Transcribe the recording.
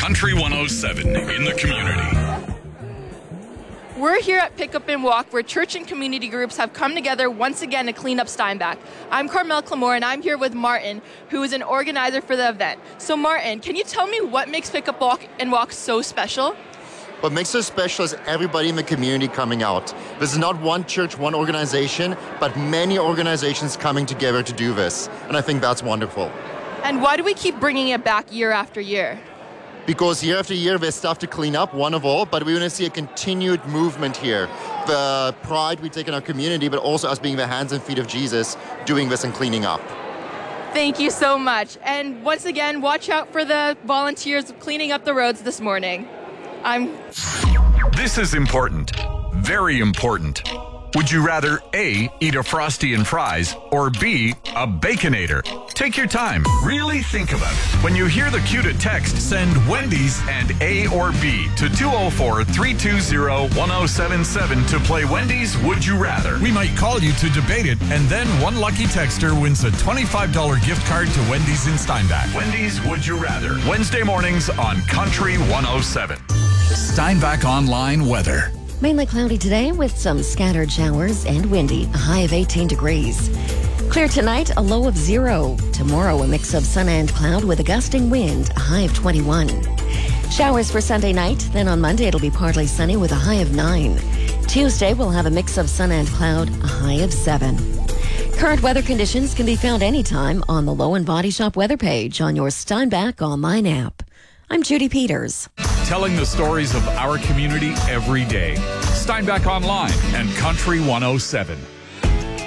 Country 107 in the community. We're here at Pick Up and Walk, where church and community groups have come together once again to clean up Steinbach. I'm Carmel Clamore, and I'm here with Martin, who is an organizer for the event. So Martin, can you tell me what makes Pick Up and Walk so special? What makes it special is everybody in the community coming out. This is not one church, one organization, but many organizations coming together to do this. And I think that's wonderful. And why do we keep bringing it back year after year? Because year after year, there's stuff to clean up, one of all, but we want to see a continued movement here. The pride we take in our community, but also us being the hands and feet of Jesus, doing this and cleaning up. Thank you so much. And once again, watch out for the volunteers cleaning up the roads this morning. This is important. Very important. Would you rather A, eat a Frosty and fries, or B, a Baconator? Take your time. Really think about it. When you hear the cue to text, send Wendy's and A or B to 204-320-1077 to play Wendy's Would You Rather. We might call you to debate it, and then one lucky texter wins a $25 gift card to Wendy's in Steinbach. Wendy's Would You Rather. Wednesday mornings on Country 107. Steinbach Online weather. Mainly cloudy today with some scattered showers and windy, a high of 18 degrees. Clear tonight, a low of 0. Tomorrow, a mix of sun and cloud with a gusting wind, a high of 21. Showers for Sunday night, then on Monday it'll be partly sunny with a high of 9. Tuesday, we'll have a mix of sun and cloud, a high of 7. Current weather conditions can be found anytime on the Low and Body Shop weather page on your Steinbach online app. I'm Judy Peters. Telling the stories of our community every day. Steinbach Online and Country 107.